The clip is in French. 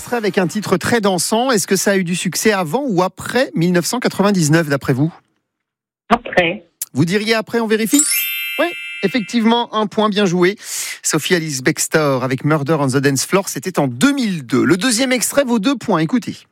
extrait avec un titre très dansant. Est-ce que ça a eu du succès avant ou après 1999 d'après vous ? Après. Vous diriez après, on vérifie ? Oui, effectivement, un point bien joué. Sophie Alice Bextor avec Murder on the Dance Floor, c'était en 2002. Le deuxième extrait vaut 2 points, écoutez.